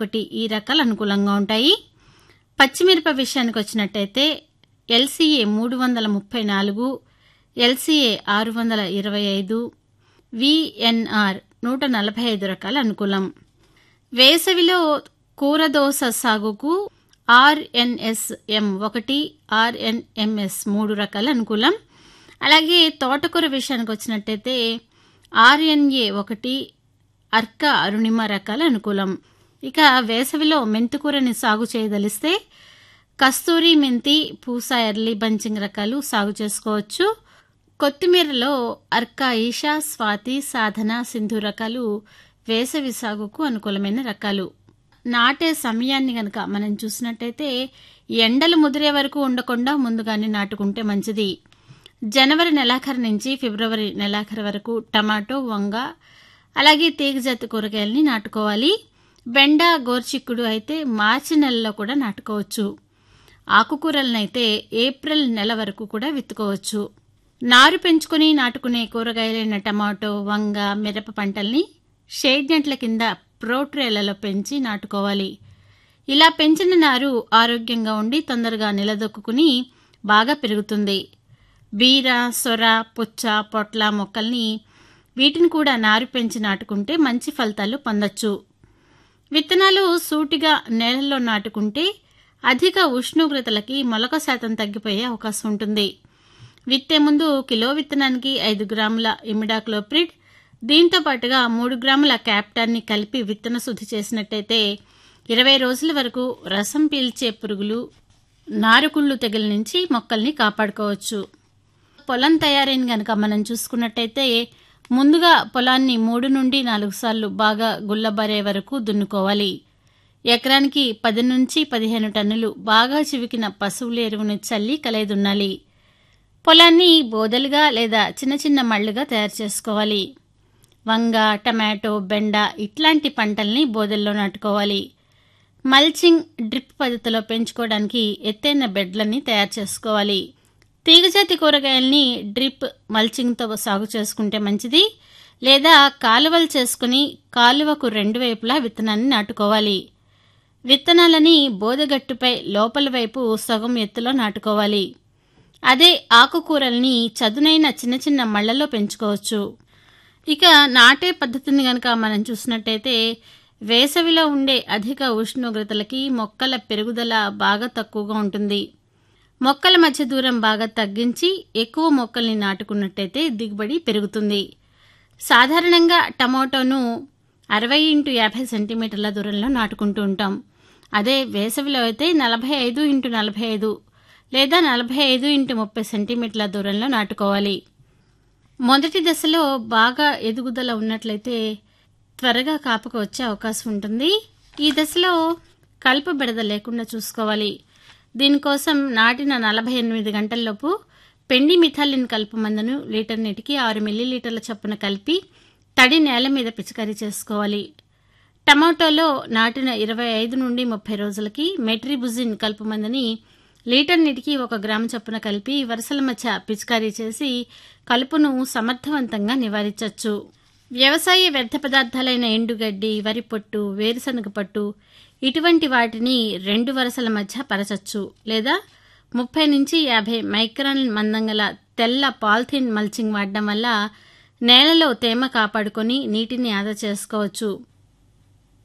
1 ఈ రకాలు అనుకూలంగా ఉంటాయి. పచ్చిమిరప విషయానికి వచ్చినట్టయితే LCA 334, LCA 625, VNR 145 రకాల అనుకూలం. వేసవిలో కూరదోస సాగుకు RNSM 1, RNMS 3 రకాల అనుకూలం. అలాగే తోటకూర విషయానికి వచ్చినట్టయితే RNA 1, అర్క అరుణిమ రకాల అనుకూలం. ఇక వేసవిలో మెంతికూరని సాగు చేయదలిస్తే కస్తూరి మెంతి, పూసా ఎర్లీ బంచింగ్ రకాలు సాగు చేసుకోవచ్చు. కొత్తిమీరలో అర్క ఈషా, స్వాతి, సాధన, సింధు రకాలు వేసవి సాగుకు అనుకూలమైన రకాలు. నాటే సమయాన్ని గనక మనం చూసినట్టయితే ఎండలు ముదిరే వరకు ఉండకుండా ముందుగానే నాటుకుంటే మంచిది. జనవరి నెలాఖరు నుంచి ఫిబ్రవరి నెలాఖరు వరకు టమాటో, వంగ అలాగే తీగజాతి కూరగాయలని నాటుకోవాలి. బెండ, గోర్చిక్కుడు అయితే మార్చి నెలలో కూడా నాటుకోవచ్చు. ఆకుకూరలనైతే ఏప్రిల్ నెల వరకు కూడా విత్తుకోవచ్చు. నారు పెంచుకుని నాటుకునే కూరగాయలైన టమాటో, వంగ, మిరప పంటల్ని షేడ్ నెట్ల కింద ప్రోట్రేలలో పెంచి నాటుకోవాలి. ఇలా పెంచిన నారు ఆరోగ్యంగా ఉండి తొందరగా నిలదొక్కుని బాగా పెరుగుతుంది. బీర, సొర, పుచ్చ, పొట్ల మొక్కల్ని వీటిని కూడా నారు పెంచి నాటుకుంటే మంచి ఫలితాలు పొందొచ్చు. విత్తనాలు సూటిగా నేలల్లో నాటుకుంటే అధిక ఉష్ణోగ్రతలకి మొలక శాతం తగ్గిపోయే అవకాశం ఉంటుంది. విత్తే ముందు కిలో విత్తనానికి 5 గ్రాముల ఇమిడాక్లోప్రిడ్, దీంతో పాటుగా 3 గ్రాముల క్యాప్టాన్ని కలిపి విత్తన శుద్ధి చేసినట్టయితే 20 రోజుల వరకు రసం పీల్చే పురుగులు, నారుకుళ్ళు తెగుల నుంచి మొక్కల్ని కాపాడుకోవచ్చు. పొలం తయారైన గనక మనం చూసుకున్నట్టయితే ముందుగా పొలాన్ని 3 నుండి 4 సార్లు బాగా గుల్లబారే వరకు దున్నుకోవాలి. ఎకరానికి 10 నుంచి 15 టన్నులు బాగా చివికిన పశువుల ఎరువును చల్లి కలయిదున్నాలి. పొలాన్ని బోదలుగా లేదా చిన్న చిన్న మళ్లుగా తయారు చేసుకోవాలి. వంగ, టమాటో, బెండ ఇట్లాంటి పంటల్ని బోదెల్లో నాటుకోవాలి. మల్చింగ్, డ్రిప్ పద్ధతిలో పెంచుకోవడానికి ఎత్తైన బెడ్లని తయారు చేసుకోవాలి. తీగజాతి కూరగాయల్ని డ్రిప్ మల్చింగ్తో సాగు చేసుకుంటే మంచిది. లేదా కాలువలు చేసుకుని కాలువకు 2 వైపులా విత్తనాన్ని నాటుకోవాలి. విత్తనాలని బోదెగట్టుపై లోపల వైపు సగం ఎత్తులో నాటుకోవాలి. అదే ఆకుకూరల్ని చదునైన చిన్న చిన్న మళ్లలో పెంచుకోవచ్చు. ఇక నాటే పద్ధతిని గనక మనం చూసినట్టయితే వేసవిలో ఉండే అధిక ఉష్ణోగ్రతలకి మొక్కల పెరుగుదల బాగా తక్కువగా ఉంటుంది. మొక్కల మధ్య దూరం బాగా తగ్గించి ఎక్కువ మొక్కల్ని నాటుకున్నట్టయితే దిగుబడి పెరుగుతుంది. సాధారణంగా టమాటోను 60x50 సెంటీమీటర్ల దూరంలో నాటుకుంటూ ఉంటాం. అదే వేసవిలో అయితే 45x45 లేదా 45x30 సెంటీమీటర్ల దూరంలో నాటుకోవాలి. మొదటి దశలో బాగా ఎదుగుదల ఉన్నట్లయితే త్వరగా కాపుకు వచ్చే అవకాశం ఉంటుంది. ఈ దశలో కలుపు బెడద లేకుండా చూసుకోవాలి. దీనికోసం నాటిన 48 గంటల్లోపు పెండి మిథాలిన్ కలుపు మందును లీటర్ నీటికి 6 మిల్లీలీటర్ల చొప్పున కలిపి తడి నేల మీద పిచికారీ చేసుకోవాలి. టమాటోలో నాటిన 25 నుండి 30 రోజులకి మెట్రిబుజిన్ కలుపు మందుని లీటర్ నీటికి 1 గ్రాము చొప్పున కలిపి వరుసల మధ్య పిచికారీ చేసి కలుపును సమర్థవంతంగా నివారించవచ్చు. వ్యవసాయ వ్యర్థ పదార్థాలైన ఎండుగడ్డి, వరి పొట్టు, వేరుశనగ పట్టు ఇటువంటి వాటిని 2 వరుసల మధ్య పరచచ్చు. లేదా 30 నుంచి 50 మైక్రాన్ మందం గల తెల్ల పాలిథిన్ మల్చింగ్ వాడడం వల్ల నేలలో తేమ కాపాడుకొని నీటిని ఆదా చేసుకోవచ్చు.